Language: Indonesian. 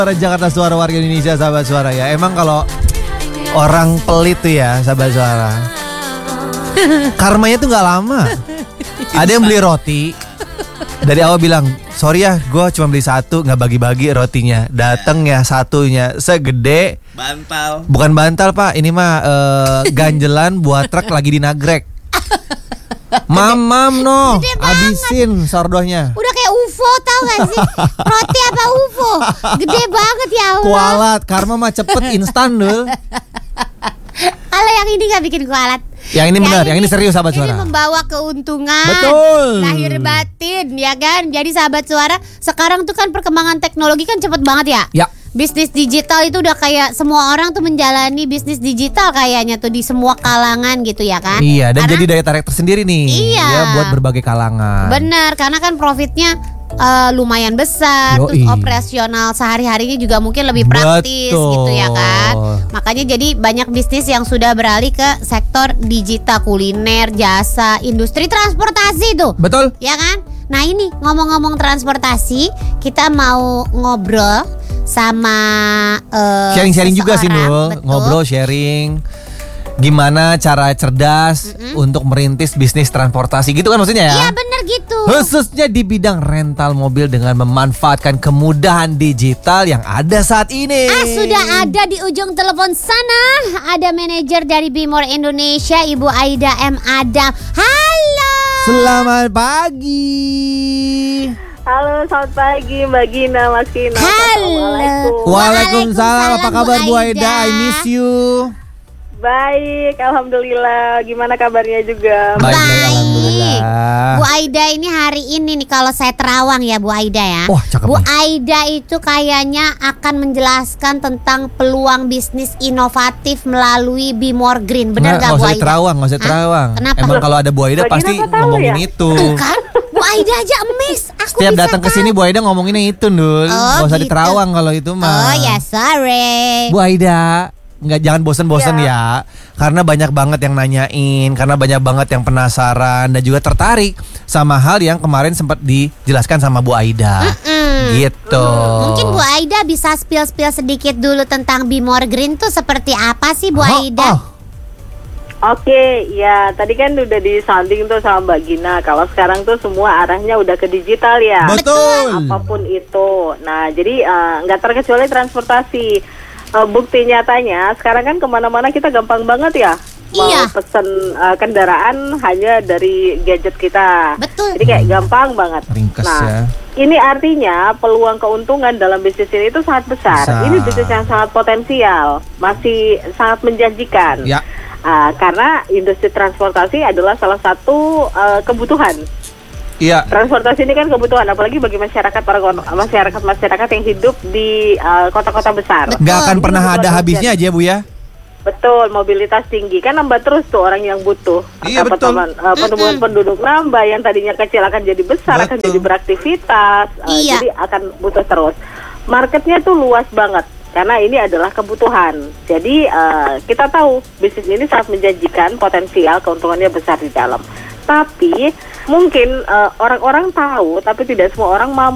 Suara Jakarta, suara warga Indonesia, sahabat suara ya. Emang kalau orang pelit tuh ya, sahabat suara, karmanya tuh gak lama. Ada yang beli roti, dari awal bilang, sorry ya, gue cuma beli satu, gak bagi-bagi rotinya. Dateng ya satunya segede bantal. Bukan bantal pak, ini mah ganjelan buat truk lagi di nagrek. Mam no, habisin sordohnya. Udah kayak UFO tau gak sih? Roti apa UFO? Gede banget ya Allah. Kualat, karma mah cepet instan dulu. Kalau yang ini gak bikin kualat. Yang ini benar, yang ini serius sahabat suara. Ini membawa keuntungan. Betul. Lahir batin ya kan. Jadi sahabat suara, sekarang tuh kan perkembangan teknologi kan cepet banget ya. Ya. Bisnis digital itu udah kayak semua orang tuh menjalani bisnis digital kayaknya tuh di semua kalangan gitu ya kan. Iya, dan jadi daya tarik tersendiri nih. Iya. Ya, buat berbagai kalangan. Bener, karena kan profitnya lumayan besar. Yoi. Terus operasional sehari-harinya juga mungkin lebih praktis. Betul. Gitu ya kan. Makanya jadi banyak bisnis yang sudah beralih ke sektor digital, kuliner, jasa, industri transportasi tuh. Betul. Ya kan? Nah ini ngomong-ngomong transportasi, kita mau ngobrol sama sharing-sharing juga sih seseorang, Nul. Ngobrol, sharing gimana cara cerdas untuk merintis bisnis transportasi gitu kan maksudnya ya? Iya bener gitu. Khususnya di bidang rental mobil dengan memanfaatkan kemudahan digital yang ada saat ini. Sudah ada di ujung telepon sana. Ada manajer dari Bimor Indonesia, Ibu Aida M. Adam. Halo. Selamat pagi. Halo, selamat pagi Mbak Gina, Mas Kina. Halo. Waalaikumsalam. Apa kabar Bu Aida? I miss you. Baik, alhamdulillah. Gimana kabarnya juga? Baik, alhamdulillah. Bu Aida ini hari ini nih kalau saya terawang ya Bu Aida ya. Wah, cakep Bu nih. Aida itu kayaknya akan menjelaskan tentang peluang bisnis inovatif melalui Bimor Green. Benar gak Bu Aida? Nggak usah terawang. Kenapa? Emang kalau ada Bu Aida Bagi pasti apa tahu ngomongin ya? itu. Tuh kan, Bu Aida aja emis. Aku Setiap bisa datang ke sini Bu Aida ngomonginnya itu, Dul. Nggak usah gitu. diterawang kalau itu mah. Oh ya sorry. Bu Aida, jangan bosen-bosen ya. Karena banyak banget yang nanyain, karena banyak banget yang penasaran dan juga tertarik sama hal yang kemarin sempat dijelaskan sama Bu Aida. Gitu. Mungkin Bu Aida bisa spill sedikit dulu tentang Bimor Green tuh seperti apa sih Bu Aida? Oke, ya tadi kan udah disanding tuh sama Mbak Gina. Kalau sekarang tuh semua arahnya udah ke digital ya. Betul. Apapun itu. Nah, jadi nggak terkecuali transportasi. Bukti nyatanya sekarang kan kemana-mana kita gampang banget ya. Iya. Mau pesen kendaraan hanya dari gadget kita. Betul. Jadi kayak gampang banget. Ringkes Nah, ya. ini artinya peluang keuntungan dalam bisnis ini itu sangat besar. Ini bisnis yang sangat potensial, masih sangat menjanjikan. Ya. Karena industri transportasi adalah salah satu kebutuhan. Iya. Transportasi ini kan kebutuhan, apalagi bagi masyarakat masyarakat yang hidup di kota-kota besar. Nggak akan pernah ada habisnya aja Bu ya. Betul, mobilitas tinggi kan nambah terus tuh orang yang butuh. Iya, betul. Pertumbuhan penduduk nambah, yang tadinya kecil akan jadi besar, akan Betul. jadi beraktivitas, Iya. jadi akan butuh terus. Marketnya tuh luas banget. Karena ini adalah kebutuhan. Jadi kita tahu bisnis ini sangat menjanjikan, potensial keuntungannya besar di dalam. Tapi mungkin orang-orang tahu, tapi tidak semua orang mampu